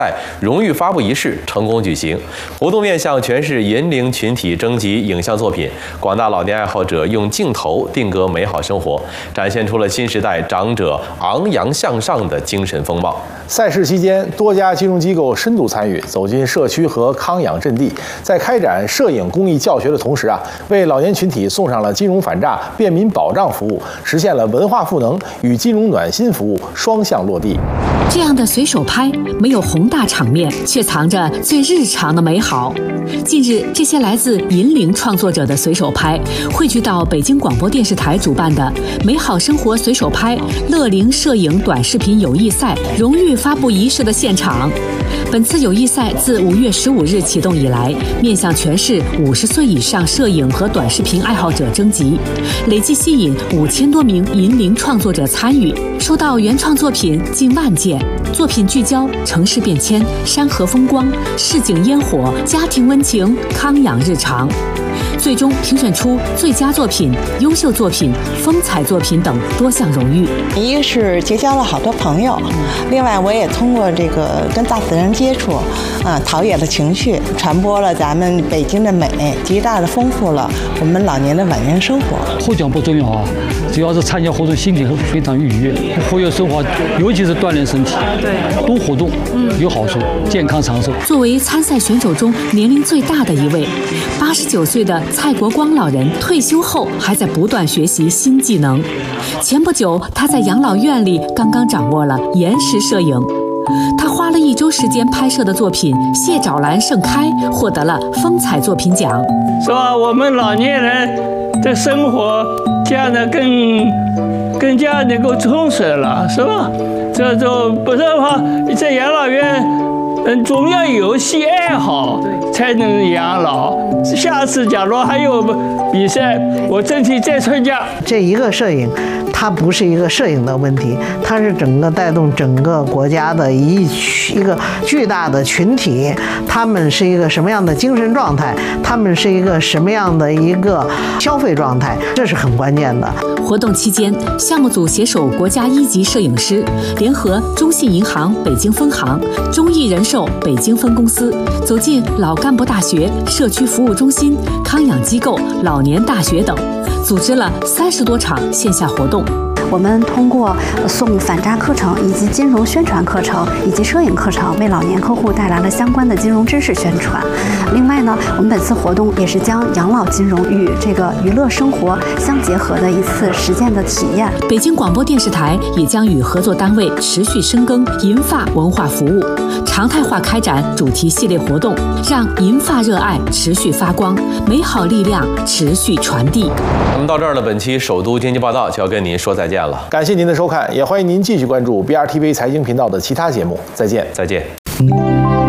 荣誉发布仪式成功举行，活动面向全市银龄群体征集影像作品，广大老年爱好者用镜头定格美好生活，展现出了新时代长者昂扬向上的精神风貌。 赛事期间，多家金融机构深度参与，走进社区和康养阵地，在开展摄影公益教学的同时为老年群体送上了金融反诈、便民保障服务，实现了文化赋能与金融暖心服务双向落地。 这样的随手拍没有宏大场面，却藏着最日常的美好。近日，这些来自银龄创作者的随手拍汇聚到北京广播电视台主办的美好生活随手拍乐龄摄影短视频友谊赛荣誉发布仪式的现场。本次友谊赛自5月15日启动以来，面向全市50岁以上摄影和短视频爱好者征集，累计吸引5000多名银龄创作者参与，收到原创作品近万件。作品聚焦城市变迁、山河风光、市井烟火、家庭温情、康养日常。最终评选出最佳作品、优秀作品、风采作品等多项荣誉。 一个是结交了好多朋友，另外我也通过这个跟大自然接触，陶冶了情绪，传播了咱们北京的美，极大的丰富了我们老年的晚年生活。 获奖不重要啊，主要是参加活动心情非常愉悦，活跃生活，尤其是锻炼身体，多活动有好处，健康长寿。 作为参赛选手中年龄最大的一位，89岁的蔡国光老人退休后还在不断学习新技能。前不久，他在养老院里刚刚掌握了延时摄影。他花了1周时间拍摄的作品《谢沼兰盛开》获得了风采作品奖。 是吧？我们老年人的生活这样的更加能够充实了，是吧？这就不是的话，在养老院，总要有些爱好才能养老。下次假如还有比赛，我争取再参加。 这一个摄影，它不是一个摄影的问题，它是整个带动整个国家的一个巨大的群体，他们是一个什么样的精神状态，他们是一个什么样的一个消费状态，这是很关键的。 活动期间，项目组携手国家1级摄影师，联合中信银行北京分行、中义人寿北京分公司，走进老干部大学、社区服务中心、康养机构、老年大学等，组织了30多场线下活动。 我们通过送反诈课程以及金融宣传课程以及摄影课程，为老年客户带来了相关的金融知识宣传。另外呢，我们本次活动也是将养老金融与这个娱乐生活相结合的一次实践的体验。 北京广播电视台也将与合作单位持续深耕银发文化服务，常态化开展主题系列活动，让银发热爱持续发光，美好力量持续传递。 那么到这儿呢，本期首都经济报道就要跟您说再见了。 感谢您的收看，也欢迎您继续关注 BRTV 财经频道的其他节目。再见。